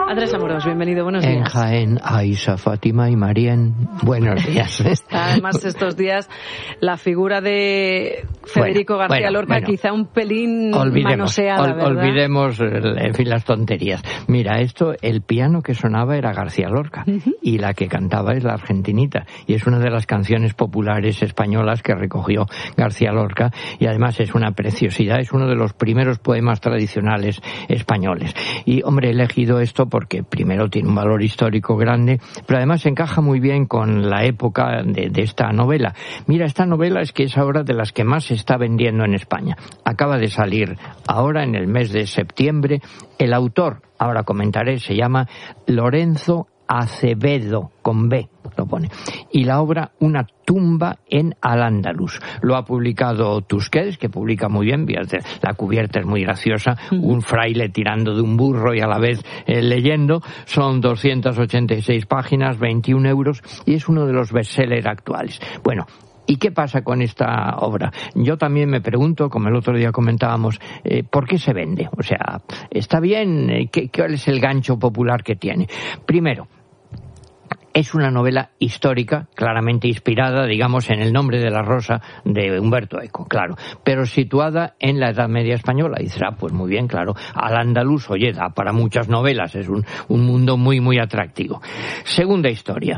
Andrés Amorós, bienvenido, buenos días. En Jaén, Aisha, Fátima y Marién, buenos días. Además, estos días, la figura de Federico García Lorca quizá un pelín manoseada, ¿verdad? Olvidemos, en fin, las tonterías. Mira, el piano que sonaba era García Lorca, y la que cantaba es la Argentinita, y es una de las canciones populares españolas que recogió García Lorca, y además es una preciosidad, es uno de los primeros poemas tradicionales españoles. Y, hombre, he elegido esto porque primero tiene un valor histórico grande, pero además encaja muy bien con la época de esta novela. Mira, esta novela es que es ahora de las que más se está vendiendo en España. Acaba de salir ahora en el mes de septiembre. El autor, ahora comentaré, se llama Lorenzo Acevedo, con B lo pone, y la obra Una tumba en Al-Ándalus. Lo ha publicado Tusquets, que publica muy bien, la cubierta es muy graciosa, un fraile tirando de un burro y a la vez leyendo. Son 286 páginas, 21 euros, y es uno de los bestsellers actuales. Bueno, ¿y qué pasa con esta obra? Yo también me pregunto, como el otro día comentábamos, ¿por qué se vende? O sea, ¿está bien? ¿Cuál es el gancho popular que tiene? Primero, es una novela histórica, claramente inspirada, digamos, en El nombre de la rosa de Humberto Eco, claro, pero situada en la Edad Media española. Y dices, pues muy bien, claro, Al-Ándalus, oye, da para muchas novelas, es un mundo muy, muy atractivo. Segunda historia,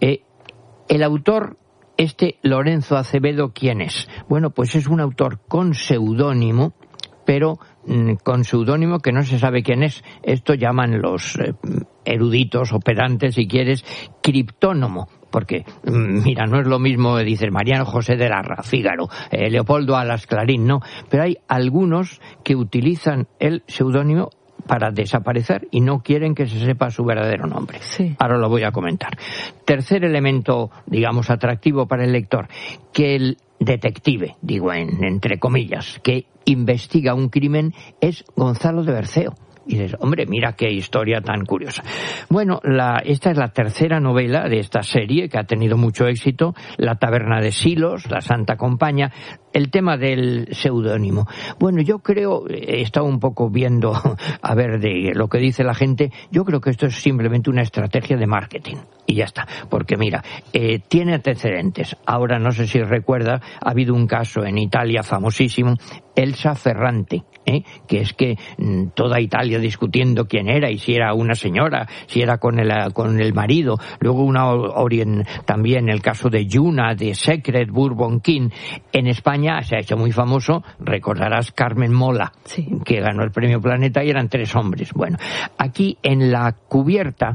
el autor, Lorenzo Acevedo, ¿quién es? Bueno, pues es un autor con seudónimo, pero con seudónimo que no se sabe quién es. Esto llaman los eruditos o pedantes, si quieres, criptónomo. Porque, mira, no es lo mismo, dices, Mariano José de Larra, Fígaro, Leopoldo Alas Clarín, no. Pero hay algunos que utilizan el seudónimo para desaparecer y no quieren que se sepa su verdadero nombre. Sí. Ahora lo voy a comentar. Tercer elemento, digamos, atractivo para el lector, que el detective, digo entre comillas, que investiga un crimen es Gonzalo de Berceo. Y dices, hombre, mira qué historia tan curiosa. Bueno, esta es la tercera novela de esta serie que ha tenido mucho éxito, La taberna de Silos, La Santa Compaña. El tema del seudónimo. Bueno, yo creo, he estado un poco viendo, a ver, de lo que dice la gente, yo creo que esto es simplemente una estrategia de marketing. Y ya está, porque mira, tiene antecedentes. Ahora, no sé si recuerda, ha habido un caso en Italia famosísimo, Elsa Ferrante, que es que toda Italia discutiendo quién era y si era una señora, si era con el marido. Luego también el caso de Yuna, de Secret Bourbon King. En España se ha hecho muy famoso, recordarás Carmen Mola, sí, que ganó el premio Planeta y eran 3 hombres. Bueno, aquí en la cubierta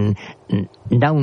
da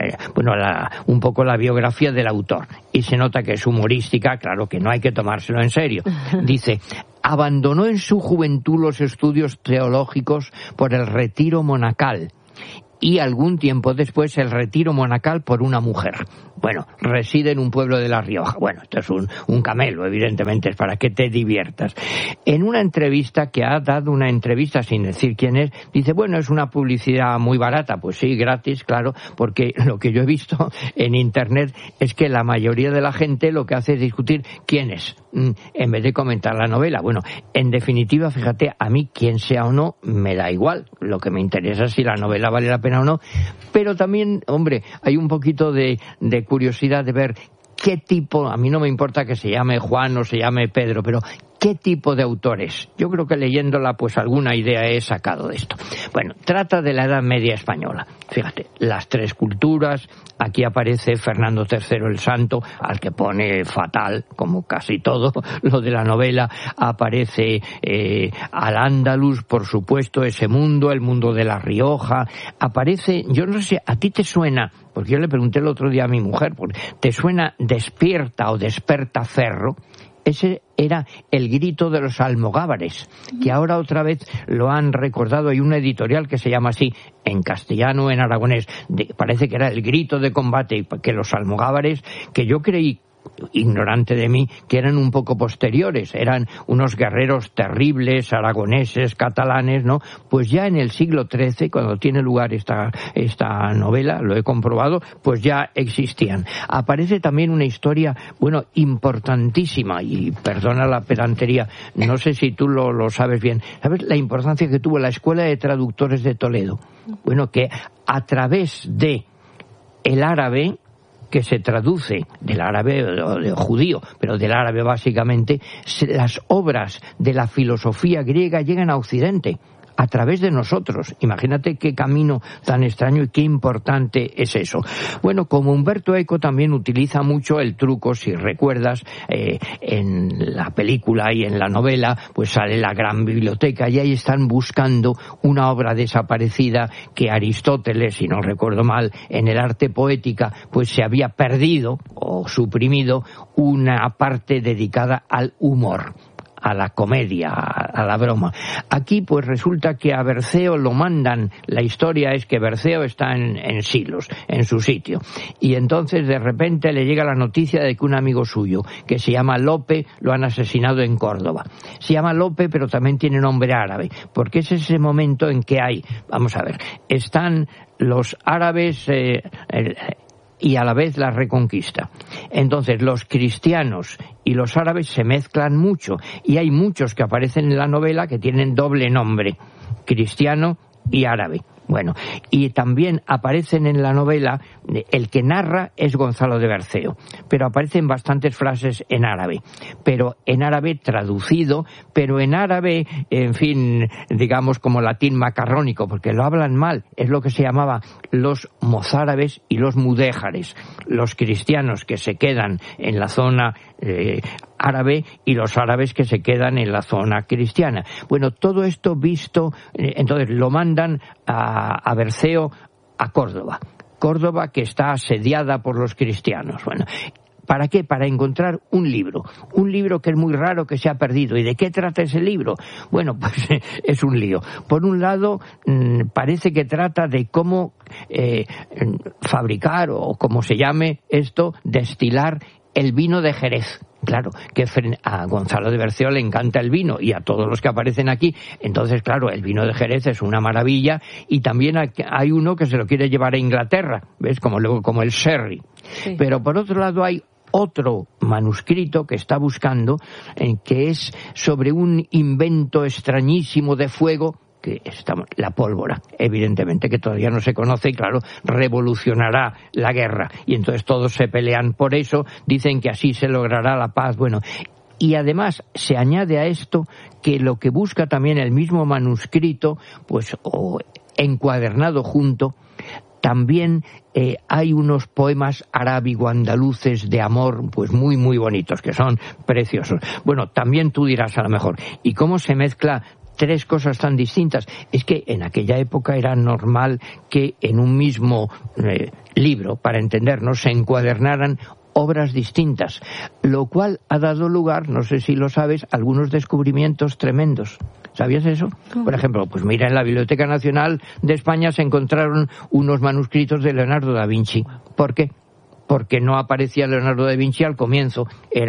un poco la biografía del autor y se nota que es humorística, claro que no hay que tomárselo en serio. Dice, abandonó en su juventud los estudios teológicos por el retiro monacal y algún tiempo después el retiro monacal por una mujer. Bueno, reside en un pueblo de La Rioja. Bueno, esto es un camelo, evidentemente, es para que te diviertas. En una entrevista, que ha dado una entrevista sin decir quién es, dice, bueno, es una publicidad muy barata. Pues sí, gratis, claro, porque lo que yo he visto en Internet es que la mayoría de la gente lo que hace es discutir quién es, en vez de comentar la novela. Bueno, en definitiva, fíjate, a mí, quién sea o no, me da igual. Lo que me interesa es si la novela vale la pena o no. Pero también, hombre, hay un poquito de curiosidad de ver qué tipo, a mí no me importa que se llame Juan o se llame Pedro, pero ¿qué tipo de autor es? Yo creo que leyéndola, pues alguna idea he sacado de esto. Bueno, trata de la Edad Media española. Fíjate, las 3 culturas, aquí aparece Fernando III el Santo, al que pone fatal, como casi todo lo de la novela, aparece Al-Ándalus, por supuesto, ese mundo, el mundo de La Rioja, aparece, yo no sé, ¿a ti te suena? Porque yo le pregunté el otro día a mi mujer, ¿te suena Despierta o Despertaferro? Ese era el grito de los almogávares, que ahora otra vez lo han recordado. Hay una editorial que se llama así, en castellano o en aragonés. Parece que era el grito de combate, que los almogávares, que yo creí, ignorante de mí, que eran un poco posteriores, eran unos guerreros terribles, aragoneses, catalanes, ¿no? Pues ya en el siglo XIII, cuando tiene lugar esta novela, lo he comprobado, pues ya existían. Aparece también una historia, bueno, importantísima, y perdona la pedantería, no sé si tú lo sabes bien, ¿sabes la importancia que tuvo la Escuela de Traductores de Toledo? Bueno, que a través de el árabe, que se traduce del árabe o del judío, pero del árabe básicamente, las obras de la filosofía griega llegan a Occidente a través de nosotros. Imagínate qué camino tan extraño y qué importante es eso. Bueno, como Umberto Eco también utiliza mucho el truco, si recuerdas, en la película y en la novela, pues sale la gran biblioteca y ahí están buscando una obra desaparecida que Aristóteles, si no recuerdo mal, en el Arte Poética, pues se había perdido o suprimido una parte dedicada al humor, a la comedia, a la broma. Aquí pues resulta que a Berceo lo mandan, la historia es que Berceo está en Silos, en su sitio, y entonces de repente le llega la noticia de que un amigo suyo, que se llama Lope, lo han asesinado en Córdoba. Se llama Lope, pero también tiene nombre árabe, porque es ese momento en que hay, vamos a ver, están los árabes y a la vez la Reconquista. Entonces los cristianos y los árabes se mezclan mucho y hay muchos que aparecen en la novela que tienen doble nombre, cristiano y árabe. Bueno, y también aparecen en la novela, el que narra es Gonzalo de Berceo, pero aparecen bastantes frases en árabe, pero en árabe traducido, pero en árabe, en fin, digamos como latín macarrónico, porque lo hablan mal, es lo que se llamaba los mozárabes y los mudéjares, los cristianos que se quedan en la zona árabe y los árabes que se quedan en la zona cristiana. Bueno, todo esto visto, entonces lo mandan a Berceo a Córdoba. Córdoba que está asediada por los cristianos. Bueno, ¿para qué? Para encontrar un libro que es muy raro, que se ha perdido. ¿Y de qué trata ese libro? Bueno, pues es un lío. Por un lado, parece que trata de cómo fabricar, o como se llame esto, destilar el vino de Jerez. Claro, que a Gonzalo de Berceo le encanta el vino y a todos los que aparecen aquí. Entonces, claro, el vino de Jerez es una maravilla y también hay uno que se lo quiere llevar a Inglaterra, ¿ves? Como el sherry. Sí. Pero por otro lado hay otro manuscrito que está buscando, que es sobre un invento extrañísimo de fuego, que la pólvora, evidentemente, que todavía no se conoce y claro, revolucionará la guerra y entonces todos se pelean por eso, dicen que así se logrará la paz. Bueno, y además se añade a esto que lo que busca también el mismo manuscrito, pues o encuadernado junto, también hay unos poemas arábigo-andaluces de amor, pues muy muy bonitos, que son preciosos. Bueno, también tú dirás a lo mejor, ¿y cómo se mezcla tres cosas tan distintas? Es que en aquella época era normal que en un mismo libro, para entendernos, se encuadernaran obras distintas, lo cual ha dado lugar, no sé si lo sabes, a algunos descubrimientos tremendos. ¿Sabías eso? Por ejemplo, pues mira, en la Biblioteca Nacional de España se encontraron unos manuscritos de Leonardo da Vinci. ¿Por qué? Porque no aparecía Leonardo da Vinci al comienzo,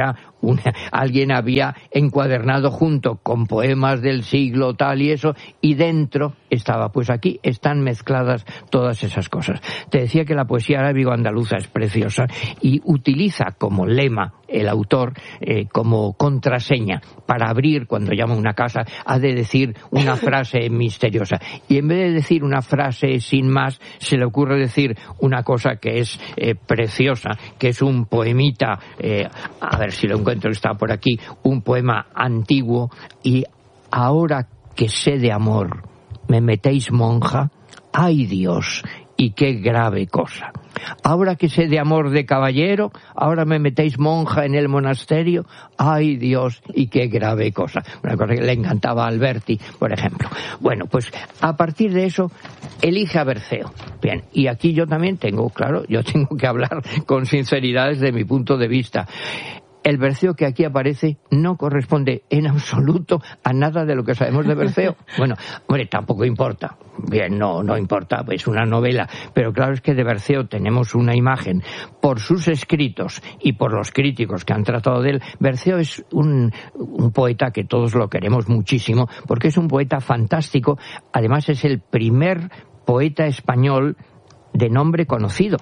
alguien había encuadernado junto con poemas del siglo tal y eso, y dentro estaba, pues aquí están mezcladas todas esas cosas. Te decía que la poesía arábigo-andaluza es preciosa y utiliza como lema el autor, como contraseña para abrir, cuando llama a una casa, ha de decir una frase misteriosa. Y en vez de decir una frase sin más, se le ocurre decir una cosa que es preciosa, que es un poemita, a ver si lo encuentro, está por aquí, un poema antiguo, y ahora que sé de amor, me metéis monja, ¡ay Dios! Y qué grave cosa. Ahora que sé de amor de caballero, ahora me metéis monja en el monasterio, ¡ay Dios! Y qué grave cosa. Una cosa que le encantaba a Alberti, por ejemplo. Bueno, pues a partir de eso, elige a Berceo. Bien, y aquí yo también tengo que hablar con sinceridad desde mi punto de vista. El Berceo que aquí aparece no corresponde en absoluto a nada de lo que sabemos de Berceo. Bueno, hombre, tampoco importa. Bien, no importa, es una novela. Pero claro, es que de Berceo tenemos una imagen. Por sus escritos y por los críticos que han tratado de él, Berceo es un poeta que todos lo queremos muchísimo, porque es un poeta fantástico. Además, es el primer poeta español de nombre conocido.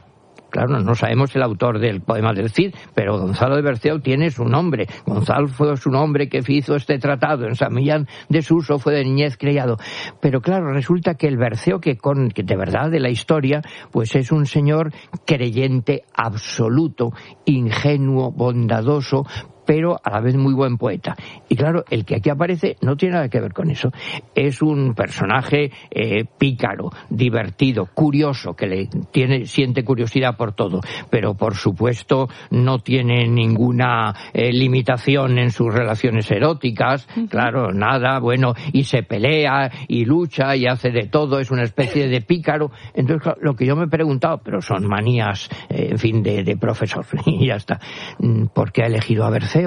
Claro, no sabemos el autor del poema del Cid, pero Gonzalo de Berceo tiene su nombre. Gonzalo fue su nombre que hizo este tratado. En San Millán de Suso fue de niñez criado. Pero claro, resulta que el Berceo que de verdad de la historia, pues es un señor creyente absoluto, ingenuo, bondadoso, pero a la vez muy buen poeta. Y claro, el que aquí aparece no tiene nada que ver con eso. Es un personaje pícaro, divertido, curioso, que siente curiosidad por todo, pero por supuesto no tiene ninguna limitación en sus relaciones eróticas, claro, nada, bueno, y se pelea, y lucha, y hace de todo, es una especie de pícaro. Entonces, claro, lo que yo me he preguntado, pero son manías, en fin, de profesor, y ya está. ¿Por qué ha elegido a Berceo?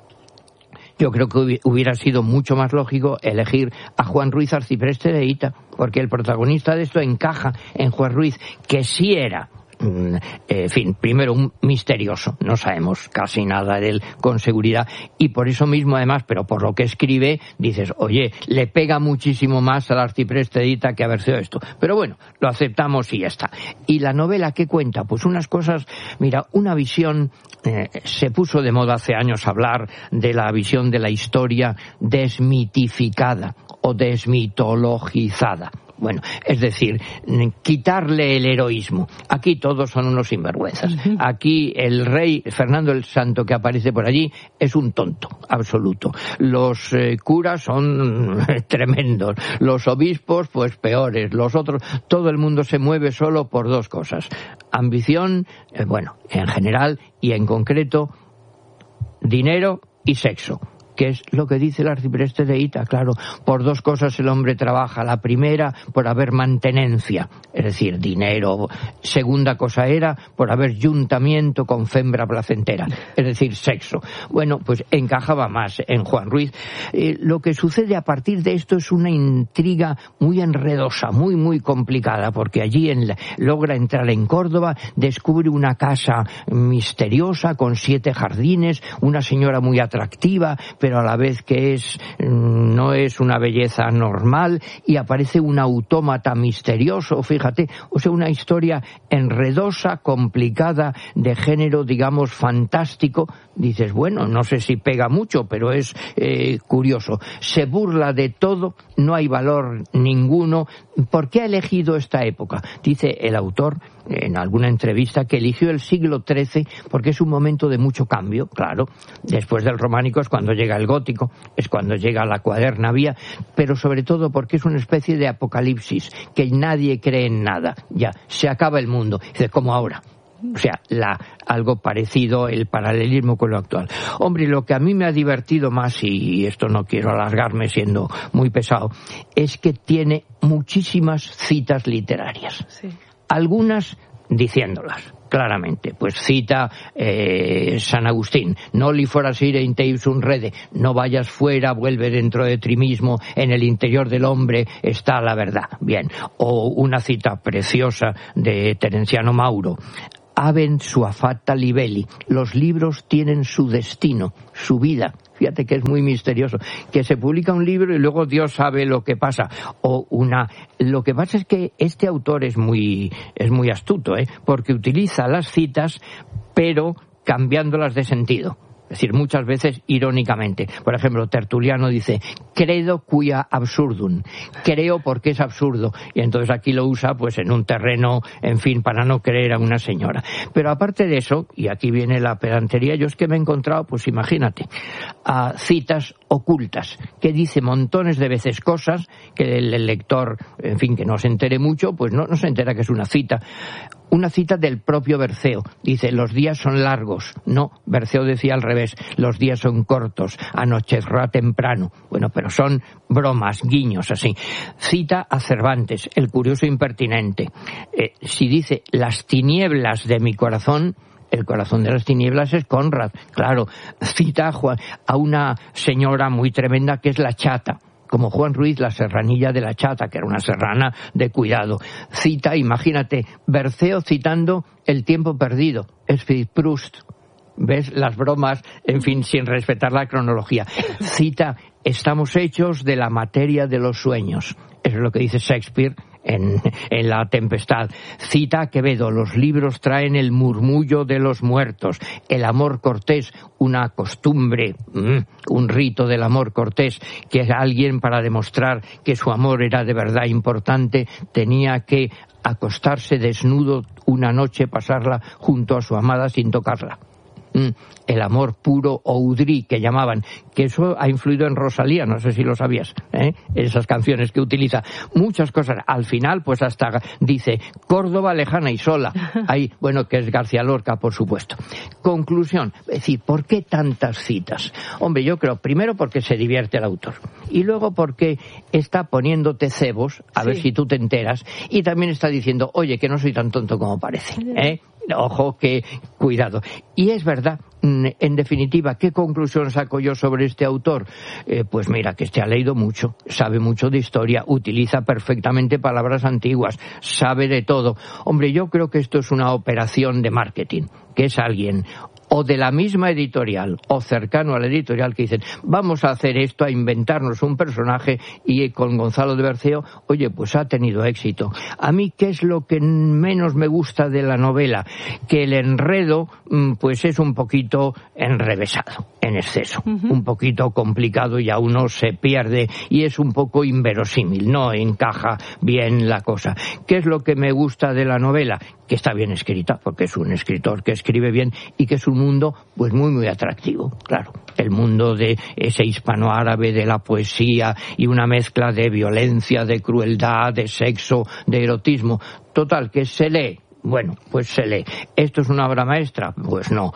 Yo creo que hubiera sido mucho más lógico elegir a Juan Ruiz Arcipreste de Hita, porque el protagonista de esto encaja en Juan Ruiz, que sí era, en fin, primero un misterioso, no sabemos casi nada de él con seguridad, y por eso mismo además, pero por lo que escribe, dices, oye, le pega muchísimo más al Arcipreste de Hita que a Berceo esto, pero bueno, lo aceptamos y ya está. Y la novela, ¿qué cuenta? Pues unas cosas, mira, una visión, se puso de moda hace años hablar de la visión de la historia desmitificada o desmitologizada. Bueno, es decir, quitarle el heroísmo. Aquí todos son unos sinvergüenzas. Aquí el rey Fernando el Santo que aparece por allí es un tonto absoluto. Los curas son tremendos. Los obispos, pues peores. Los otros, todo el mundo se mueve solo por dos cosas. Ambición, bueno, en general y en concreto, dinero y sexo. Que es lo que dice el Arcipreste de Hita, claro, por dos cosas el hombre trabaja. La primera, por haber mantenencia, es decir, dinero. Segunda cosa era por haber juntamiento con fembra placentera, es decir, sexo. Bueno, pues encajaba más en Juan Ruiz. Lo que sucede a partir de esto es una intriga muy enredosa, muy, muy complicada, porque allí logra entrar en Córdoba, descubre una casa misteriosa con 7 jardines, una señora muy atractiva, pero a la vez que no es una belleza normal, y aparece un autómata misterioso, fíjate, o sea, una historia enredosa, complicada, de género, digamos, fantástico. Dices, bueno, no sé si pega mucho, pero es curioso. Se burla de todo, no hay valor ninguno. ¿Por qué ha elegido esta época? Dice el autor en alguna entrevista que eligió el siglo XIII porque es un momento de mucho cambio, claro. Después del románico es cuando llega el gótico, es cuando llega la cuaderna vía, pero sobre todo porque es una especie de apocalipsis, que nadie cree en nada. Ya, se acaba el mundo. Dice, como ahora. O sea, algo parecido, el paralelismo con lo actual. Hombre, lo que a mí me ha divertido más, y esto no quiero alargarme siendo muy pesado, es que tiene muchísimas citas literarias. Sí. Algunas diciéndolas claramente, pues cita San Agustín, noli forasire in te ipsum rede, no vayas fuera, vuelve dentro de ti mismo, en el interior del hombre está la verdad. Bien, o una cita preciosa de Terenciano Mauro, habent sua fata libelli, los libros tienen su destino, su vida. Fíjate que es muy misterioso, que se publica un libro y luego Dios sabe lo que pasa. Lo que pasa es que este autor es muy astuto, porque utiliza las citas, pero cambiándolas de sentido. Es decir, muchas veces irónicamente. Por ejemplo, Tertuliano dice, credo quia absurdum, creo porque es absurdo. Y entonces aquí lo usa pues en un terreno, en fin, para no creer a una señora. Pero aparte de eso, y aquí viene la pedantería, yo es que me he encontrado, pues imagínate, a citas ocultas, que dice montones de veces cosas que el lector, en fin, que no se entere mucho, pues no se entera que es una cita. Una cita del propio Berceo. Dice, los días son largos. No, Berceo decía al revés, los días son cortos, anochecerá temprano. Bueno, pero son bromas, guiños, así. Cita a Cervantes, el curioso impertinente. Si dice, las tinieblas de mi corazón, el corazón de las tinieblas es Conrad. Claro, cita a una señora muy tremenda que es la chata. Como Juan Ruiz, la serranilla de la chata, que era una serrana de cuidado. Cita, imagínate, Berceo citando El tiempo perdido, es Proust. ¿Ves? Las bromas, en fin, sin respetar la cronología. Cita, estamos hechos de la materia de los sueños, Eso es lo que dice Shakespeare en La Tempestad. Cita a Quevedo: los libros traen el murmullo de los muertos. El amor cortés, una costumbre, un rito del amor cortés, que alguien, para demostrar que su amor era de verdad importante, tenía que acostarse desnudo una noche, pasarla junto a su amada sin tocarla. El amor puro, o Udrí, que llamaban, que eso ha influido en Rosalía, no sé si lo sabías, esas canciones que utiliza, muchas cosas. Al final, pues hasta dice Córdoba lejana y sola, ahí, bueno, que es García Lorca, por supuesto. Conclusión, es decir, ¿por qué tantas citas? Hombre, yo creo, primero porque se divierte el autor, y luego porque está poniéndote cebos, a ver si tú te enteras, y también está diciendo, oye, que no soy tan tonto como parece, Ojo, que cuidado. Y es verdad, en definitiva, ¿qué conclusión saco yo sobre este autor? Pues mira, que ha leído mucho, sabe mucho de historia, utiliza perfectamente palabras antiguas, sabe de todo. Hombre, yo creo que esto es una operación de marketing, que es alguien o de la misma editorial o cercano a la editorial que dicen, vamos a hacer esto, a inventarnos un personaje, y con Gonzalo de Berceo, oye, pues ha tenido éxito. A mí, ¿qué es lo que menos me gusta de la novela? Que el enredo pues es un poquito enrevesado, en exceso, un poquito complicado, y a uno se pierde y es un poco inverosímil, no encaja bien la cosa. ¿Qué es lo que me gusta de la novela? Que está bien escrita, porque es un escritor que escribe bien, y que es un mundo pues muy muy atractivo, claro, el mundo de ese hispanoárabe, de la poesía, y una mezcla de violencia, de crueldad, de sexo, de erotismo. Total, que se lee. Bueno, pues se lee. ¿Esto es una obra maestra? Pues no.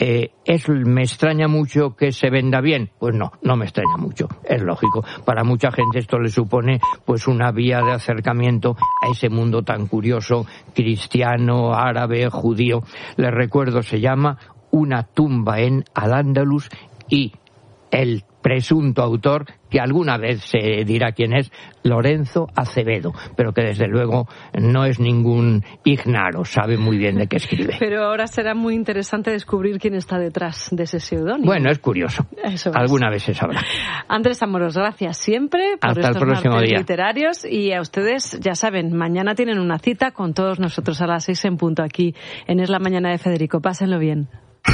¿Me extraña mucho que se venda bien? Pues no, no me extraña mucho, es lógico. Para mucha gente esto le supone pues una vía de acercamiento a ese mundo tan curioso, cristiano, árabe, judío. Les recuerdo, se llama Una tumba en Al-Ándalus, y el presunto autor, que alguna vez se dirá quién es, Lorenzo Acevedo, pero que desde luego no es ningún ignaro, sabe muy bien de qué escribe. Pero ahora será muy interesante descubrir quién está detrás de ese seudónimo. Bueno, es curioso. Eso es. Alguna vez se sabrá. Andrés Amoros, gracias siempre por Hasta estos el próximo martes día. Literarios, y a ustedes, ya saben, mañana tienen una cita con todos nosotros a las 6 en punto aquí en Es la Mañana de Federico. Pásenlo bien.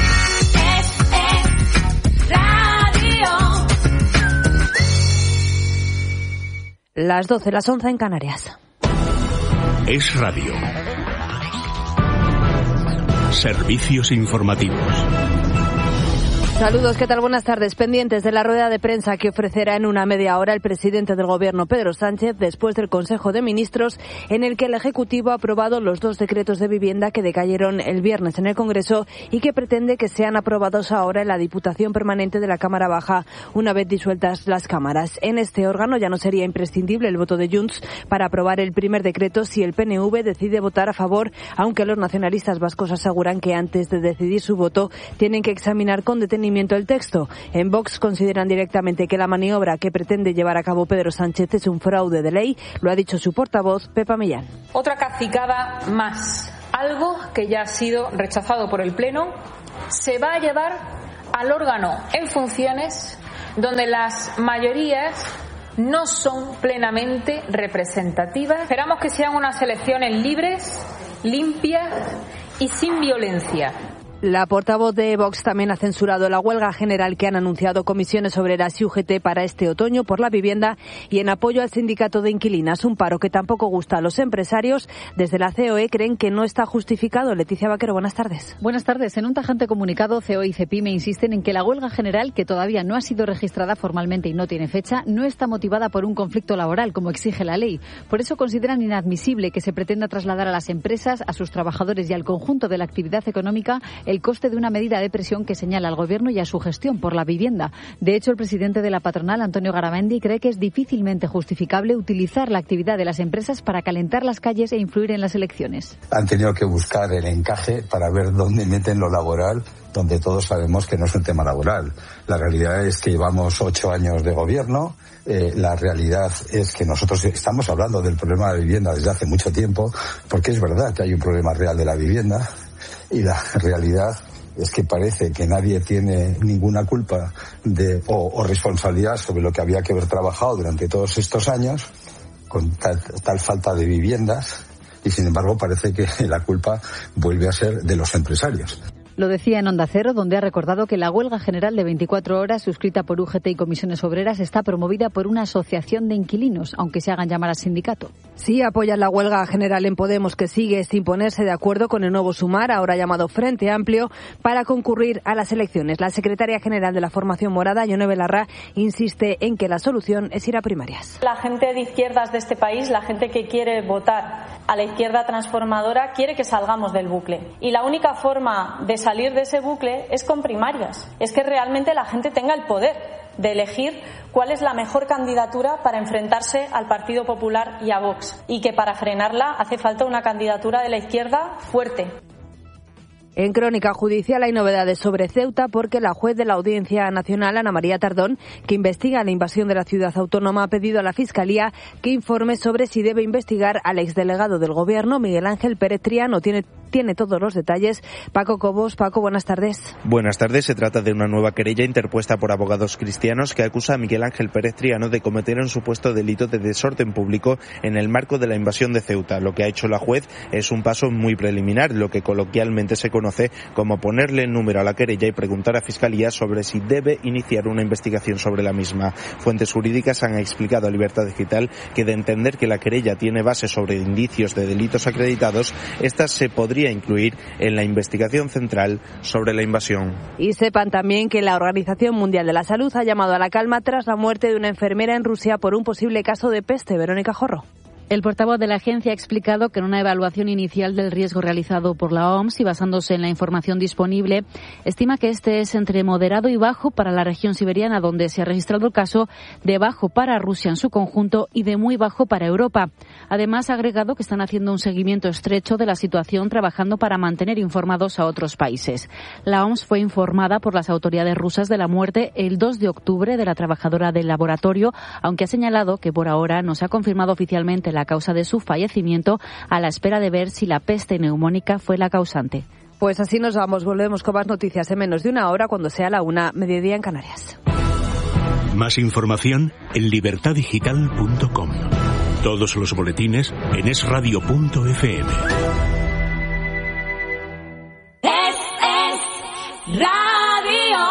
Las 12, las 11 en Canarias. Es Radio. Servicios informativos. Saludos, ¿qué tal? Buenas tardes. Pendientes de la rueda de prensa que ofrecerá en una media hora el presidente del Gobierno, Pedro Sánchez, después del Consejo de Ministros, en el que el Ejecutivo ha aprobado los 2 decretos de vivienda que decayeron el viernes en el Congreso y que pretende que sean aprobados ahora en la Diputación Permanente de la Cámara Baja, una vez disueltas las cámaras. En este órgano ya no sería imprescindible el voto de Junts para aprobar el primer decreto si el PNV decide votar a favor, aunque los nacionalistas vascos aseguran que antes de decidir su voto tienen que examinar con detenimiento el texto. En Vox consideran directamente que la maniobra que pretende llevar a cabo Pedro Sánchez es un fraude de ley, lo ha dicho su portavoz, Pepa Millán. Otra cacicada más. Algo que ya ha sido rechazado por el Pleno se va a llevar al órgano en funciones donde las mayorías no son plenamente representativas. Esperamos que sean unas elecciones libres, limpias y sin violencia. La portavoz de Vox también ha censurado la huelga general que han anunciado comisiones obreras y UGT para este otoño por la vivienda y en apoyo al sindicato de inquilinas, un paro que tampoco gusta a los empresarios. Desde la COE creen que no está justificado. Leticia Vaquero, buenas tardes. Buenas tardes. En un tajante comunicado, COE y CEPIME insisten en que la huelga general, que todavía no ha sido registrada formalmente y no tiene fecha, no está motivada por un conflicto laboral, como exige la ley. Por eso consideran inadmisible que se pretenda trasladar a las empresas, a sus trabajadores y al conjunto de la actividad económica el coste de una medida de presión que señala al Gobierno y a su gestión por la vivienda. De hecho, el presidente de la patronal, Antonio Garamendi, cree que es difícilmente justificable utilizar la actividad de las empresas para calentar las calles e influir en las elecciones. Han tenido que buscar el encaje para ver dónde meten lo laboral, donde todos sabemos que no es un tema laboral. La realidad es que llevamos 8 años de gobierno. La realidad es que nosotros estamos hablando del problema de la vivienda desde hace mucho tiempo, porque es verdad que hay un problema real de la vivienda, y la realidad es que parece que nadie tiene ninguna culpa o responsabilidad sobre lo que había que haber trabajado durante todos estos años, con tal falta de viviendas, y sin embargo parece que la culpa vuelve a ser de los empresarios. Lo decía en Onda Cero, donde ha recordado que la huelga general de 24 horas suscrita por UGT y comisiones obreras está promovida por una asociación de inquilinos, aunque se hagan llamar al sindicato. Sí, apoyan la huelga general en Podemos, que sigue sin ponerse de acuerdo con el nuevo Sumar, ahora llamado Frente Amplio, para concurrir a las elecciones. La secretaria general de la formación morada, Ione Belarra, insiste en que la solución es ir a primarias. La gente de izquierdas de este país, la gente que quiere votar a la izquierda transformadora, quiere que salgamos del bucle. Y la única forma de salir de ese bucle es con primarias. Es que realmente la gente tenga el poder de elegir cuál es la mejor candidatura para enfrentarse al Partido Popular y a Vox. Y que para frenarla hace falta una candidatura de la izquierda fuerte. En Crónica Judicial hay novedades sobre Ceuta porque la juez de la Audiencia Nacional, Ana María Tardón, que investiga la invasión de la ciudad autónoma, ha pedido a la Fiscalía que informe sobre si debe investigar al exdelegado del Gobierno, Miguel Ángel Pérez Triano. Tiene todos los detalles. Paco Cobos. Paco, buenas tardes. Buenas tardes. Se trata de una nueva querella interpuesta por abogados cristianos que acusa a Miguel Ángel Pérez Triano de cometer un supuesto delito de desorden público en el marco de la invasión de Ceuta. Lo que ha hecho la juez es un paso muy preliminar, lo que coloquialmente se conoce como ponerle número a la querella y preguntar a Fiscalía sobre si debe iniciar una investigación sobre la misma. Fuentes jurídicas han explicado a Libertad Digital que, de entender que la querella tiene base sobre indicios de delitos acreditados, esta se podría incluir en la investigación central sobre la invasión. Y sepan también que la Organización Mundial de la Salud ha llamado a la calma tras la muerte de una enfermera en Rusia por un posible caso de peste. Verónica Jorro. El portavoz de la agencia ha explicado que en una evaluación inicial del riesgo realizado por la OMS y basándose en la información disponible, estima que este es entre moderado y bajo para la región siberiana donde se ha registrado el caso, de bajo para Rusia en su conjunto y de muy bajo para Europa. Además, ha agregado que están haciendo un seguimiento estrecho de la situación, trabajando para mantener informados a otros países. La OMS fue informada por las autoridades rusas de la muerte el 2 de octubre de la trabajadora del laboratorio, aunque ha señalado que por ahora no se ha confirmado oficialmente la causa de su fallecimiento, a la espera de ver si la peste neumónica fue la causante. Pues así nos vamos, volvemos con más noticias en menos de una hora cuando sea la 1:00, mediodía en Canarias. Más información en libertaddigital.com. Todos los boletines en esradio.fm. Es Radio.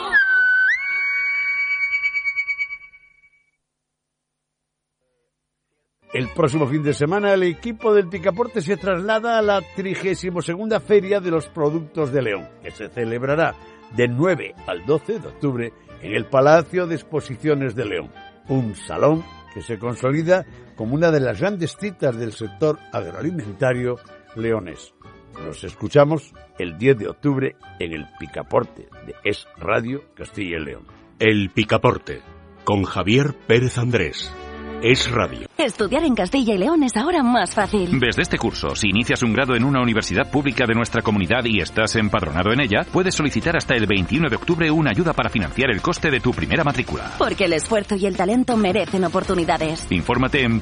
El próximo fin de semana el equipo del Picaporte se traslada a la 32ª Feria de los Productos de León, que se celebrará del 9 al 12 de octubre en el Palacio de Exposiciones de León, un salón que se consolida como una de las grandes citas del sector agroalimentario leonés. Nos escuchamos el 10 de octubre en el Picaporte de Es Radio Castilla y León. El Picaporte, con Javier Pérez Andrés. Es Radio. Estudiar en Castilla y León es ahora más fácil. Desde este curso, si inicias un grado en una universidad pública de nuestra comunidad y estás empadronado en ella, puedes solicitar hasta el 21 de octubre una ayuda para financiar el coste de tu primera matrícula. Porque el esfuerzo y el talento merecen oportunidades. Infórmate en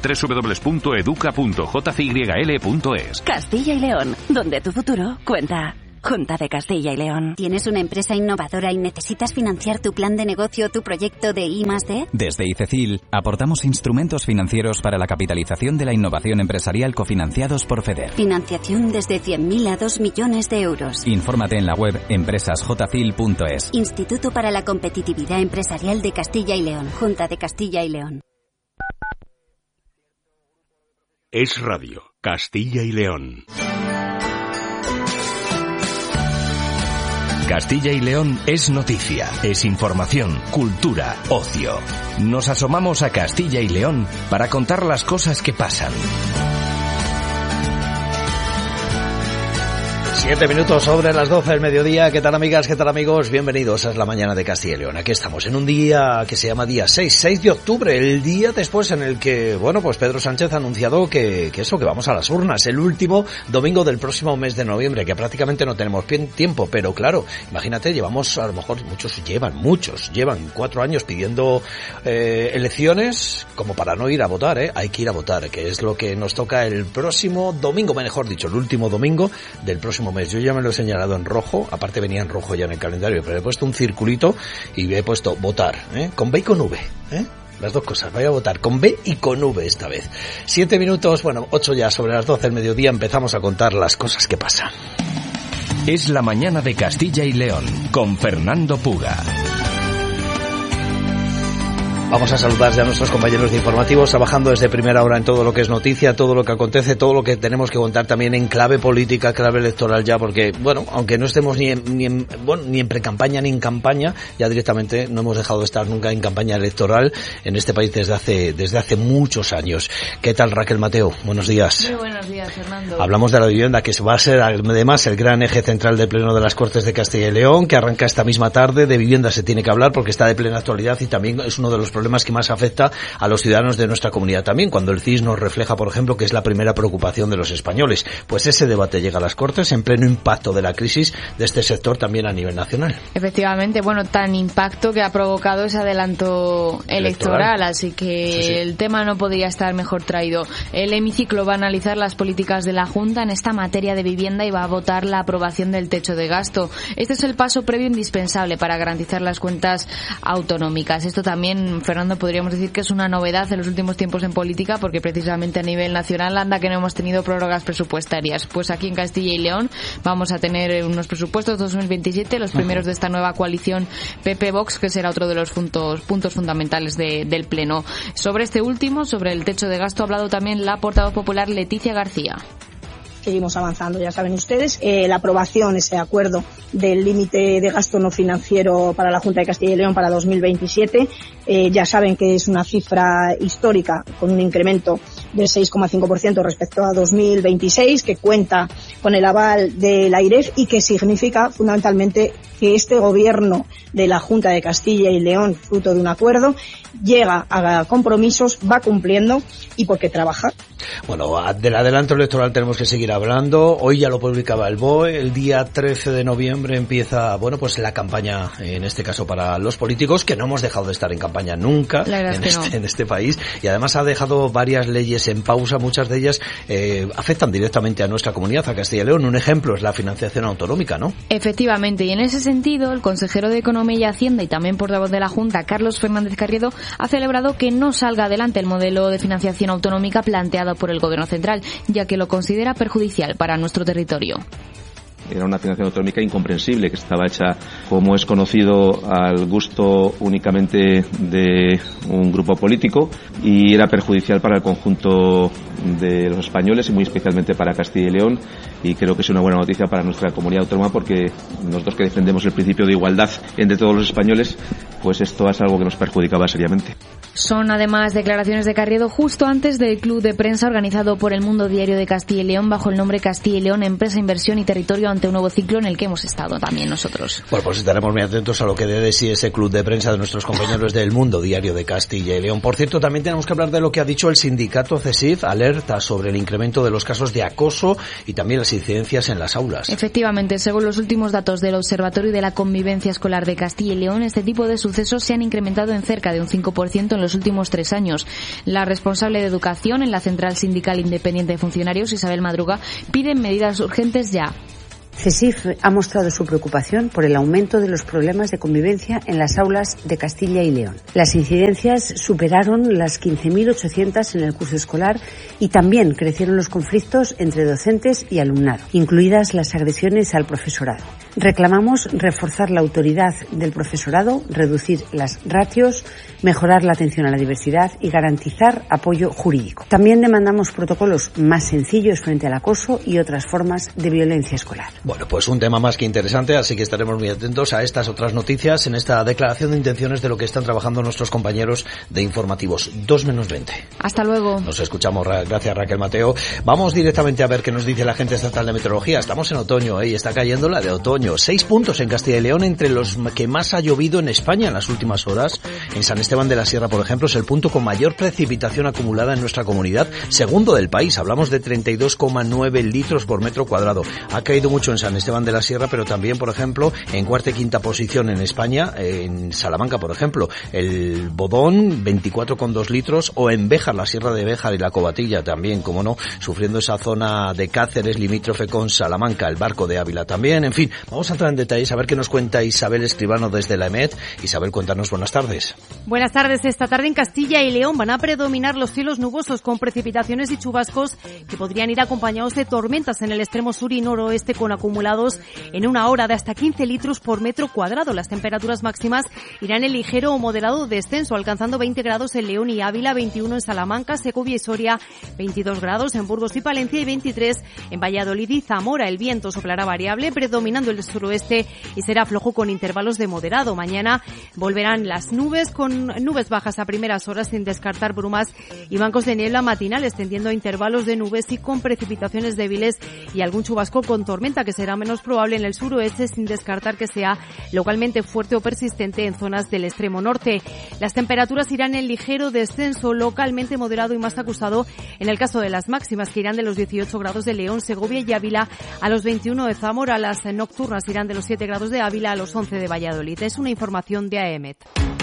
www.educa.jcyl.es. Castilla y León, donde tu futuro cuenta. Junta de Castilla y León. ¿Tienes una empresa innovadora y necesitas financiar tu plan de negocio o tu proyecto de I+D? Desde ICECIL aportamos instrumentos financieros para la capitalización de la innovación empresarial cofinanciados por FEDER. Financiación desde 100.000 a 2 millones de euros. Infórmate en la web empresasjcil.es. Instituto para la Competitividad Empresarial de Castilla y León. Junta de Castilla y León. Es Radio, Castilla y León. Castilla y León es noticia, es información, cultura, ocio. Nos asomamos a Castilla y León para contar las cosas que pasan. 7 minutos sobre las 12 del mediodía. ¿Qué tal, amigas? ¿Qué tal, amigos? Bienvenidos a la mañana de Castilla y León. Aquí estamos en un día que se llama día 6 de octubre, el día después en el que, bueno, pues Pedro Sánchez ha anunciado que vamos a las urnas, el último domingo del próximo mes de noviembre, que prácticamente no tenemos tiempo, pero claro, imagínate, llevamos, a lo mejor muchos llevan 4 años pidiendo elecciones como para no ir a votar, hay que ir a votar, que es lo que nos toca el próximo domingo, mejor dicho, el último domingo del próximo mes. Yo ya me lo he señalado en rojo, aparte venía en rojo ya en el calendario, pero he puesto un circulito y he puesto votar, con B y con V, las dos cosas. Voy a votar con B y con V esta vez. 7 minutos, 8 ya sobre las 12 del mediodía, empezamos a contar las cosas que pasan. Es la mañana de Castilla y León, con Fernando Puga. Vamos a saludar ya a nuestros compañeros de informativos, trabajando desde primera hora en todo lo que es noticia, todo lo que acontece, todo lo que tenemos que contar también en clave política, clave electoral ya, porque, aunque no estemos ni en precampaña ni en campaña, ya directamente no hemos dejado de estar nunca en campaña electoral en este país desde hace muchos años. ¿Qué tal, Raquel Mateo? Buenos días. Muy buenos días, Fernando. Hablamos de la vivienda, que va a ser además el gran eje central del Pleno de las Cortes de Castilla y León, que arranca esta misma tarde. De vivienda se tiene que hablar porque está de plena actualidad y también es uno de los problemas que más afecta a los ciudadanos de nuestra comunidad también, cuando el CIS nos refleja, por ejemplo, que es la primera preocupación de los españoles. Pues ese debate llega a las Cortes en pleno impacto de la crisis de este sector también a nivel nacional. Efectivamente, tan impacto que ha provocado ese adelanto electoral, así que sí. El tema no podría estar mejor traído. El hemiciclo va a analizar las políticas de la Junta en esta materia de vivienda y va a votar la aprobación del techo de gasto. Este es el paso previo indispensable para garantizar las cuentas autonómicas. Esto también, Fernando, podríamos decir que es una novedad en los últimos tiempos en política, porque precisamente a nivel nacional anda que no hemos tenido prórrogas presupuestarias. Pues aquí en Castilla y León vamos a tener unos presupuestos 2027, los primeros de esta nueva coalición PP-Vox, que será otro de los puntos fundamentales del Pleno. Sobre este último, sobre el techo de gasto, ha hablado también la portavoz popular Leticia García. Seguimos avanzando, ya saben ustedes, la aprobación, ese acuerdo del límite de gasto no financiero para la Junta de Castilla y León para 2027, ya saben que es una cifra histórica con un incremento del 6,5% respecto a 2026, que cuenta con el aval de la AIREF y que significa fundamentalmente que este gobierno de la Junta de Castilla y León, fruto de un acuerdo, llega a compromisos, va cumpliendo y porque trabaja. Del adelanto electoral tenemos que seguir hablando. Hoy ya lo publicaba el BOE. El día 13 de noviembre empieza, la campaña, en este caso para los políticos, que no hemos dejado de estar en campaña nunca en este país. Y además ha dejado varias leyes en pausa. Muchas de ellas afectan directamente a nuestra comunidad, a Castilla y León. Un ejemplo es la financiación autonómica, ¿no? Efectivamente. Y en ese sentido, el consejero de Economía y Hacienda y también portavoz de la Junta, Carlos Fernández Carriedo, ha celebrado que no salga adelante el modelo de financiación autonómica planteado por el Gobierno central, ya que lo considera perjudicial para nuestro territorio. Era una financiación autonómica incomprensible, que estaba hecha, como es conocido, al gusto únicamente de un grupo político, y era perjudicial para el conjunto de los españoles y muy especialmente para Castilla y León, y creo que es una buena noticia para nuestra comunidad autónoma, porque nosotros que defendemos el principio de igualdad entre todos los españoles, pues esto es algo que nos perjudicaba seriamente. Son además declaraciones de Carriedo justo antes del club de prensa organizado por El Mundo Diario de Castilla y León bajo el nombre Castilla y León, Empresa, Inversión y Territorio, ante un nuevo ciclo en el que hemos estado también nosotros. Pues estaremos muy atentos a lo que dé de sí ese club de prensa de nuestros compañeros del Mundo Diario de Castilla y León. Por cierto, también tenemos que hablar de lo que ha dicho el sindicato CESIF, alerta sobre el incremento de los casos de acoso y también las incidencias en las aulas. Efectivamente, según los últimos datos del Observatorio de la Convivencia Escolar de Castilla y León, este tipo de sucesos se han incrementado en cerca de un 5% en los últimos 3 años. La responsable de Educación en la Central Sindical Independiente de Funcionarios, Isabel Madruga, pide medidas urgentes ya. CESIF ha mostrado su preocupación por el aumento de los problemas de convivencia en las aulas de Castilla y León. Las incidencias superaron las 15.800 en el curso escolar y también crecieron los conflictos entre docentes y alumnado, incluidas las agresiones al profesorado. Reclamamos reforzar la autoridad del profesorado, reducir las ratios, mejorar la atención a la diversidad y garantizar apoyo jurídico. También demandamos protocolos más sencillos frente al acoso y otras formas de violencia escolar. Bueno, pues un tema más que interesante, así que estaremos muy atentos a estas otras noticias en esta declaración de intenciones de lo que están trabajando nuestros compañeros de informativos. 2:20. Hasta luego. Nos escuchamos, gracias Raquel Mateo. Vamos directamente a ver qué nos dice la Agencia Estatal de Meteorología. Estamos en otoño, y está cayendo la de otoño. 6 puntos en Castilla y León, entre los que más ha llovido en España en las últimas horas. En San Esteban de la Sierra, por ejemplo, es el punto con mayor precipitación acumulada en nuestra comunidad, segundo del país. Hablamos de 32,9 litros por metro cuadrado. Ha caído mucho en San Esteban de la Sierra, pero también, por ejemplo, en cuarta y quinta posición en España, en Salamanca, por ejemplo, el Bodón, 24,2 litros, o en Béjar, la Sierra de Béjar y la Cobatilla también, como no, sufriendo esa zona de Cáceres, limítrofe con Salamanca, el Barco de Ávila también. En fin, vamos a entrar en detalles, a ver qué nos cuenta Isabel Escribano desde la EMET. Isabel, cuéntanos, buenas tardes. Buenas tardes. Esta tarde en Castilla y León van a predominar los cielos nubosos con precipitaciones y chubascos que podrían ir acompañados de tormentas en el extremo sur y noroeste, con acumulados en una hora de hasta 15 litros por metro cuadrado. Las temperaturas máximas irán en ligero o moderado descenso, alcanzando 20 grados en León y Ávila, 21 en Salamanca, Segovia y Soria, 22 grados en Burgos y Palencia y 23 en Valladolid y Zamora. El viento soplará variable, predominando el suroeste, y será flojo con intervalos de moderado. Mañana volverán las nubes, con nubes bajas a primeras horas, sin descartar brumas y bancos de niebla matinales, tendiendo a intervalos de nubes y con precipitaciones débiles y algún chubasco con tormenta, que será menos probable en el suroeste, sin descartar que sea localmente fuerte o persistente en zonas del extremo norte. Las temperaturas irán en ligero descenso, localmente moderado y más acusado en el caso de las máximas, que irán de los 18 grados de León, Segovia y Ávila a los 21 de Zamora. Las nocturnas irán de los 7 grados de Ávila a los 11 de Valladolid. Es una información de AEMET.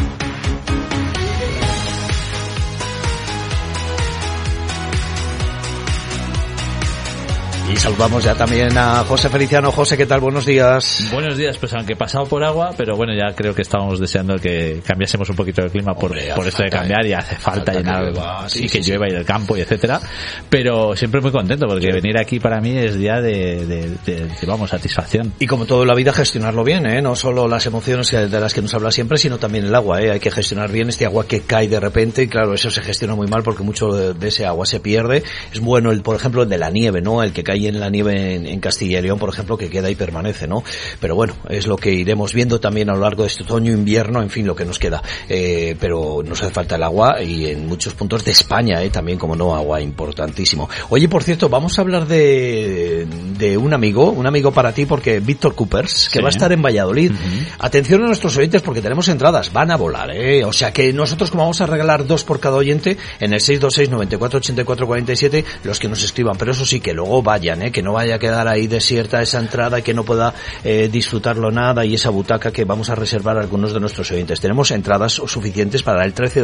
Y saludamos ya también a José Feliciano. José, ¿qué tal? Buenos días. Buenos días, pues aunque he pasado por agua, pero bueno, ya creo que estábamos deseando que cambiásemos un poquito el clima por esto de cambiar, y hace falta llenar y que llueva y del campo y etcétera, pero siempre muy contento porque venir aquí para mí es día de satisfacción. Y como todo en la vida, gestionarlo bien, no solo las emociones de las que nos habla siempre, sino también el agua, hay que gestionar bien este agua que cae de repente, y claro, eso se gestiona muy mal porque mucho de ese agua se pierde. Es bueno por ejemplo, el de la nieve, ¿no? El que cae en la nieve en Castilla y León, por ejemplo, que queda y permanece, ¿no? Pero bueno, es lo que iremos viendo también a lo largo de este otoño, invierno, en fin, lo que nos queda. Pero nos hace falta el agua, y en muchos puntos de España, también, como no, agua importantísimo. Oye, por cierto, vamos a hablar de un amigo para ti, porque Víctor Coopers, que va a estar en Valladolid. Atención a nuestros oyentes, porque tenemos entradas, van a volar, o sea que nosotros, como vamos a regalar 2 por cada oyente, en el 626 94 84 47, los que nos escriban, pero eso sí, que luego vayan, que no vaya a quedar ahí desierta esa entrada y que no pueda disfrutarlo nada, y esa butaca que vamos a reservar a algunos de nuestros oyentes. Tenemos entradas suficientes para el 13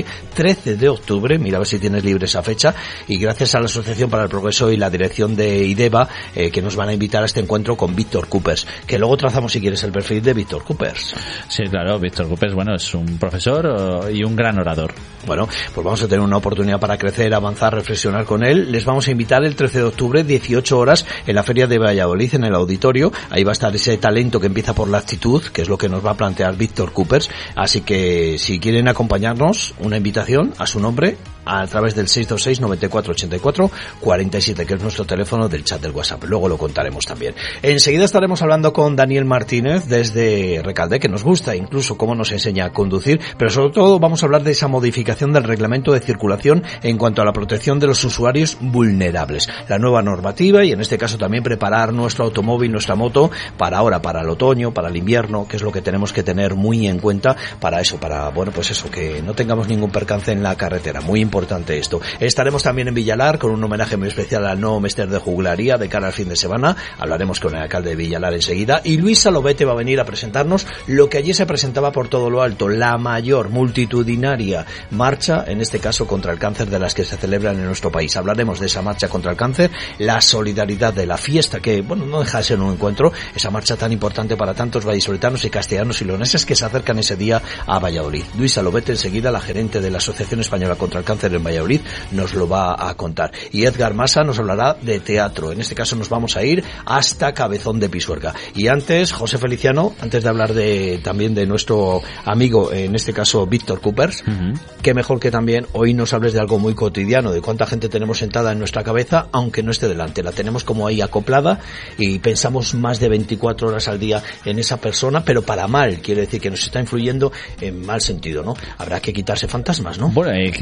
de octubre, mira a ver si tienes libre esa fecha, y gracias a la Asociación para el Progreso y la dirección de IDEVA, que nos van a invitar a este encuentro con Víctor Coopers, que luego trazamos, si quieres, el perfil de Víctor Coopers. Sí, claro, Víctor Coopers, bueno, es un profesor y un gran orador. Bueno, pues vamos a tener una oportunidad para crecer, avanzar, reflexionar con él. Les vamos a invitar el 13 de octubre, 18 horas, en la Feria de Valladolid, en el auditorio. Ahí va a estar ese talento que empieza por la actitud, que es lo que nos va a plantear Víctor Coopers. Así que si quieren acompañarnos, una invitación a su nombre a través del 626 94 84 47, que es nuestro teléfono del chat del WhatsApp. Luego lo contaremos también. Enseguida estaremos hablando con Daniel Martínez desde Recalde, que nos gusta incluso cómo nos enseña a conducir, pero sobre todo vamos a hablar de esa modificación del reglamento de circulación en cuanto a la protección de los usuarios vulnerables, la nueva normativa, y en este caso también preparar nuestro automóvil, nuestra moto, para ahora, para el otoño, para el invierno, que es lo que tenemos que tener muy en cuenta para eso, para, bueno, pues eso, que no tengamos ningún percance en la carretera. Muy importante esto. Estaremos también en Villalar con un homenaje muy especial al nuevo Mester de Juglaría de cara al fin de semana. Hablaremos con el alcalde de Villalar enseguida, y Luis Salobete va a venir a presentarnos lo que allí se presentaba por todo lo alto, la mayor multitudinaria marcha, en este caso contra el cáncer, de las que se celebran en nuestro país. Hablaremos de esa marcha contra el cáncer, la solidaridad de la fiesta, que bueno, no deja de ser un encuentro, esa marcha tan importante para tantos vallisoletanos y castellanos y leoneses que se acercan ese día a Valladolid. Luis Salobete enseguida, la gerente de la Asociación Española contra el Cáncer en Valladolid, nos lo va a contar. Y Edgar Masa nos hablará de teatro. En este caso nos vamos a ir hasta Cabezón de Pisuerga. Y antes, José Feliciano, antes de hablar también de nuestro amigo, en este caso Víctor Coopers, qué mejor que también hoy nos hables de algo muy cotidiano, de cuánta gente tenemos sentada en nuestra cabeza, aunque no esté delante. La tenemos como ahí acoplada y pensamos más de 24 horas al día en esa persona, pero para mal, quiere decir que nos está influyendo en mal sentido, ¿no? Habrá que quitarse fantasmas, ¿no? Bueno, que nos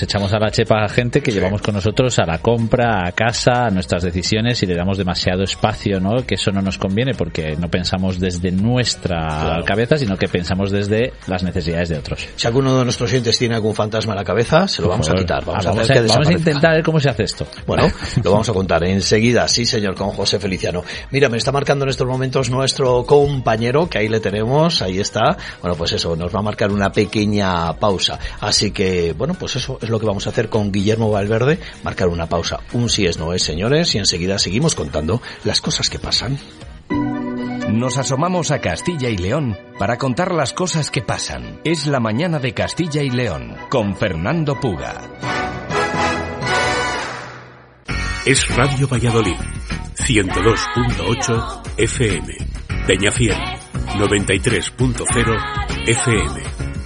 echamos a la chepa a gente que llevamos con nosotros a la compra, a casa, a nuestras decisiones, y le damos demasiado espacio, ¿no? Que eso no nos conviene porque no pensamos desde nuestra cabeza, sino que pensamos desde las necesidades de otros. Si alguno de nuestros oyentes tiene algún fantasma en la cabeza, se lo vamos a quitar. Vamos a intentar ver cómo se hace esto. Bueno, lo vamos a contar enseguida, sí señor, con José Feliciano. Mira, me está marcando en estos momentos nuestro compañero, que ahí le tenemos, ahí está. Bueno, pues eso, nos va a marcar una pequeña pausa. Así que, bueno, pues eso es lo que vamos a hacer con Guillermo Valverde, marcar una pausa. Un sí es no es, señores, y enseguida seguimos contando las cosas que pasan. Nos asomamos a Castilla y León para contar las cosas que pasan. Es la mañana de Castilla y León, con Fernando Puga. Es Radio Valladolid, 102.8 FM. Peñafiel, 93.0 FM.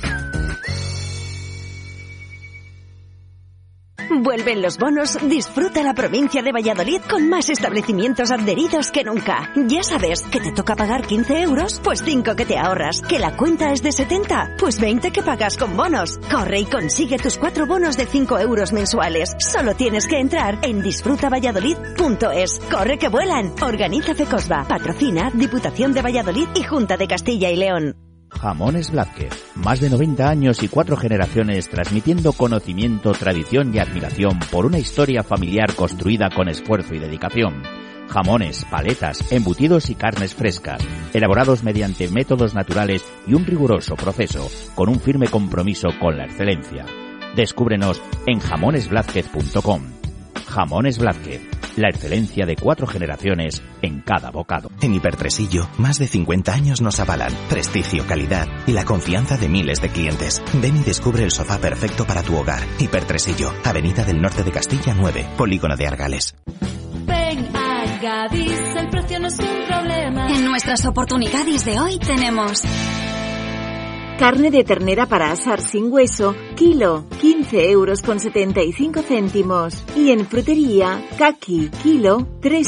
Vuelven los bonos, disfruta la provincia de Valladolid con más establecimientos adheridos que nunca. Ya sabes, que te toca pagar 15 euros, pues 5 que te ahorras. Que la cuenta es de 70, pues 20 que pagas con bonos. Corre y consigue tus 4 bonos de 5 euros mensuales. Solo tienes que entrar en disfrutavalladolid.es. Corre que vuelan. Organiza Fecosba, patrocina Diputación de Valladolid y Junta de Castilla y León. Jamones Blázquez, más de 90 años y 4 generaciones transmitiendo conocimiento, tradición y admiración por una historia familiar construida con esfuerzo y dedicación. Jamones, paletas, embutidos y carnes frescas, elaborados mediante métodos naturales y un riguroso proceso, con un firme compromiso con la excelencia. Descúbrenos en jamonesblázquez.com. Jamones Blázquez, la excelencia de 4 generaciones en cada bocado. En Hipertresillo, más de 50 años nos avalan prestigio, calidad y la confianza de miles de clientes. Ven y descubre el sofá perfecto para tu hogar. Hipertresillo, Avenida del Norte de Castilla 9, Polígono de Argales. Ven a Gadis, el precio no es un problema. En nuestras oportunidades de hoy tenemos... Carne de ternera para asar sin hueso, kilo, 15,75 €. Y en frutería, caqui, kilo,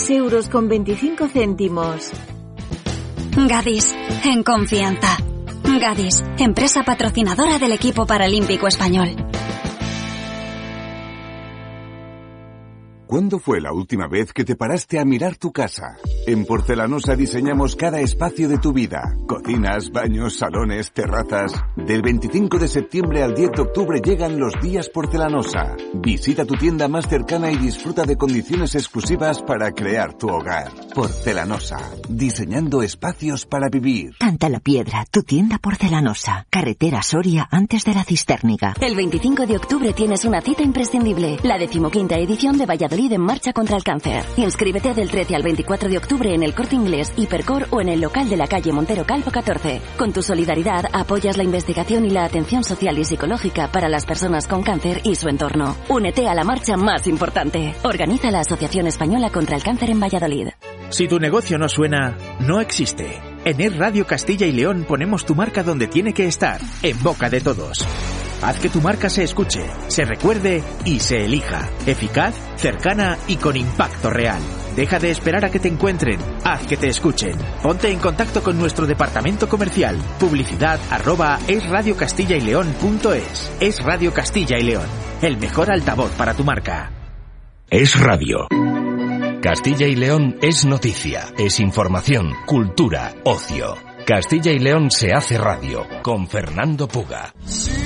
3,25 €. Gadis, en confianza. Gadis, empresa patrocinadora del equipo paralímpico español. ¿Cuándo fue la última vez que te paraste a mirar tu casa? En Porcelanosa diseñamos cada espacio de tu vida. Cocinas, baños, salones, terrazas. Del 25 de septiembre al 10 de octubre llegan los días Porcelanosa. Visita tu tienda más cercana y disfruta de condiciones exclusivas para crear tu hogar. Porcelanosa, diseñando espacios para vivir. Canta la Piedra, tu tienda Porcelanosa. Carretera Soria antes de la Cistérniga. El 25 de octubre tienes una cita imprescindible. La 15ª edición de Valladolid en marcha contra el cáncer. Inscríbete del 13 al 24 de octubre en el Corte Inglés, Hipercor o en el local de la calle Montero Calvo 14. Con tu solidaridad apoyas la investigación y la atención social y psicológica para las personas con cáncer y su entorno. Únete a la marcha más importante. Organiza la Asociación Española contra el Cáncer en Valladolid. Si tu negocio no suena, no existe. En Es Radio Castilla y León ponemos tu marca donde tiene que estar, en boca de todos. Haz que tu marca se escuche, se recuerde y se elija. Eficaz, cercana y con impacto real. Deja de esperar a que te encuentren. Haz que te escuchen. Ponte en contacto con nuestro departamento comercial. Publicidad@esradiocastillayleon.es. Es Radio Castilla y León. El mejor altavoz para tu marca. Es Radio. Castilla y León es noticia, es información, cultura, ocio. Castilla y León se hace radio con Fernando Puga.